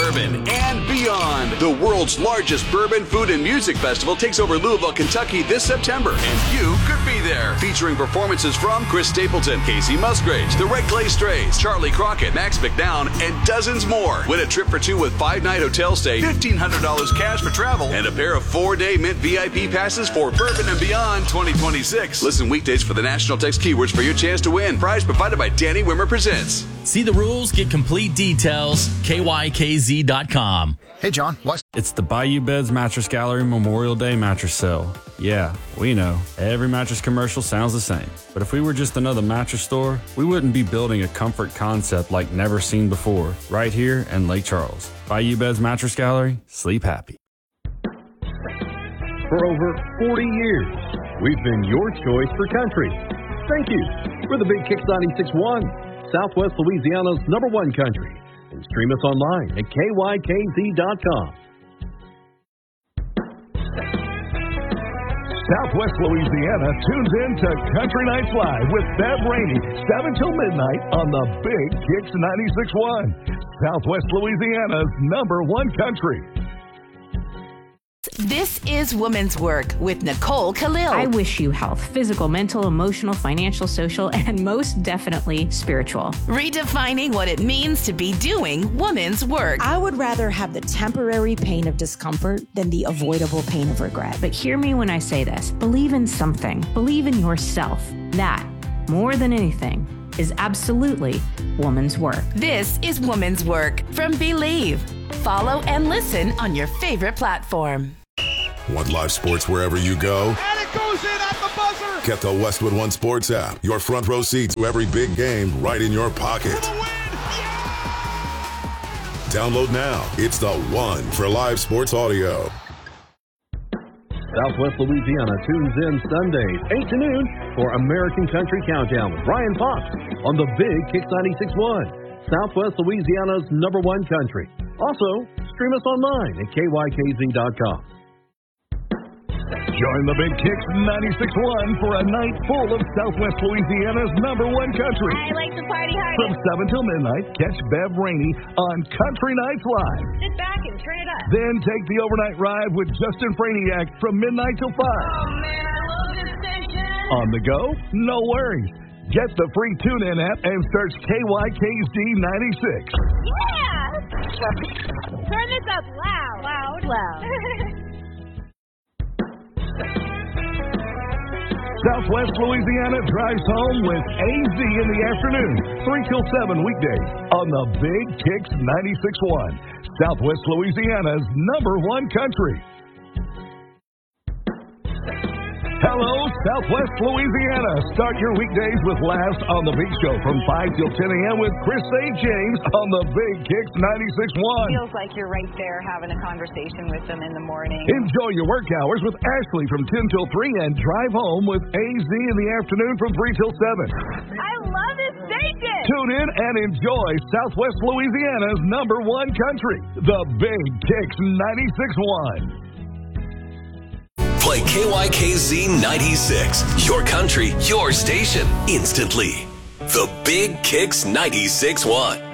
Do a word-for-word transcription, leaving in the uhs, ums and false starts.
Bourbon and Beyond. The world's largest bourbon, food, and music festival takes over Louisville, Kentucky this September, and you could be there. Featuring performances from Chris Stapleton, Casey Musgraves, the Red Clay Strays, Charlie Crockett, Max McDowell, and dozens more. Win a trip for two with five-night hotel stay, fifteen hundred dollars cash for travel, and a pair of four-day Mint V I P passes for Bourbon and Beyond twenty twenty-six. Listen weekdays for the national text keywords for your chance to win. Prize provided by Danny Wimmer Presents. See the rules, get complete details, K Y K Z dot com. Hey, John, what? It's the Bayou Beds Mattress Gallery Memorial Day mattress sale. Yeah, we know. Every mattress commercial sounds the same. But if we were just another mattress store, we wouldn't be building a comfort concept like never seen before, right here in Lake Charles. Bayou Beds Mattress Gallery, sleep happy. For over forty years, we've been your choice for country. Thank you. We're the Big Kicks ninety-six point one, Southwest Louisiana's number one country. And stream us online at K Y K Z dot com. Southwest Louisiana tunes in to Country Nights Live with Bev Rainey, seven till midnight on the Big Kicks ninety-six point one, Southwest Louisiana's number one country. This is Woman's Work with Nicole Khalil. I wish you health, physical, mental, emotional, financial, social, and most definitely spiritual. Redefining what it means to be doing woman's work. I would rather have the temporary pain of discomfort than the avoidable pain of regret. But hear me when I say this. Believe in something. Believe in yourself. That, more than anything, is absolutely woman's work. This is Woman's Work from Believe. Follow and listen on your favorite platform. Want live sports wherever you go? And it goes in at the buzzer! Get the Westwood One Sports app. Your front row seats to every big game right in your pocket. For the win! Yeah! Download now. It's the one for live sports audio. Southwest Louisiana tunes in Sundays, eight to noon for American Country Countdown with Brian Fox on the Big Kicks ninety-six point one, Southwest Louisiana's number one country. Also, stream us online at K Y K Z dot com. Join the Big Kicks ninety-six point one for a night full of Southwest Louisiana's number one country. I like to party hard. From seven till midnight, catch Bev Rainey on Country Nights Live. Sit back and turn it up. Then take the overnight ride with Justin Franiak from midnight till five. Oh, man, I love this station. On the go? No worries. Get the free TuneIn app and search K Y K Z ninety-six. Yeah! Turn this up loud. Loud. Loud. Southwest Louisiana drives home with A Z in the afternoon, three till seven weekdays on the Big Kicks ninety-six point one, Southwest Louisiana's number one country. Hello, Southwest Louisiana. Start your weekdays with Last on the Big Show from five till ten a.m. with Chris Saint James on the Big Kicks ninety-six point one. Feels like you're right there having a conversation with them in the morning. Enjoy your work hours with Ashley from ten till three and drive home with A Z in the afternoon from three till seven. I love this station. Tune in and enjoy Southwest Louisiana's number one country, the Big Kicks ninety-six point one. Play K Y K Z ninety-six. Your country, your station, instantly. The Big Kicks ninety-six point one.